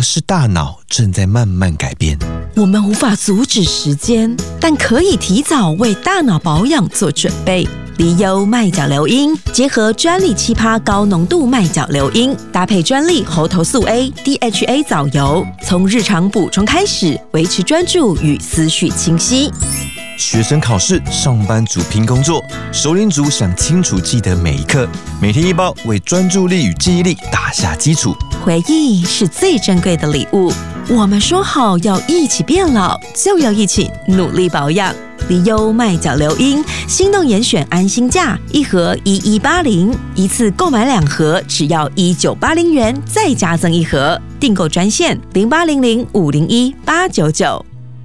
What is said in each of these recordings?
是大脑正在慢慢改变。 我们无法阻止时间，但可以提早为大脑保养做准备。梨优麦角硫因结合专利7%高浓度麦角硫因，搭配专利猴头素 A、DHA 藻油，从日常补充开始，维持专注与思绪清晰。 学生考试，上班族拼工作，首领族想清楚记得每一刻，每天一包，为专注力与记忆力打下基础。 回忆是最珍贵的礼物，我们说好要一起变老，就要一起努力保养。梨优麦角硫因心动严选安心价，一盒1180，一次购买2盒只要1980元，再加赠1盒。订购专线0800-501-899。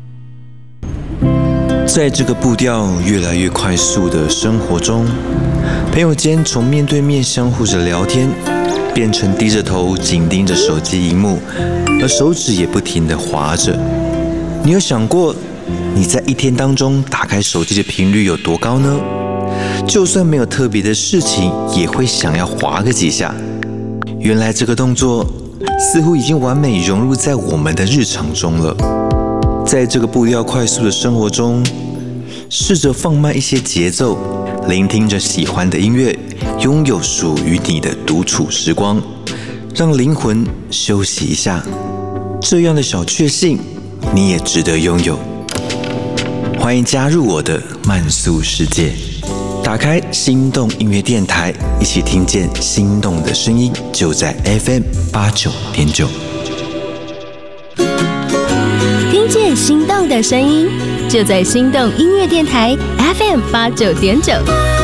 在这个步调越来越快速的生活中，朋友间从面对面相互着聊天，变成低着头紧盯着手机荧幕，而手指也不停地滑着。你有想过，你在一天当中打开手机的频率有多高呢？就算没有特别的事情，也会想要滑个几下。原来这个动作似乎已经完美融入在我们的日常中了。在这个步调快速的生活中，试着放慢一些节奏，聆听着喜欢的音乐，拥有属于你的独处时光，让灵魂休息一下。这样的小确幸，你也值得拥有。欢迎加入我的慢速世界，打开心动音乐电台，一起听见心动的声音，就在 FM89.9。 听见心动的声音，就在心动音乐电台 FM89.9。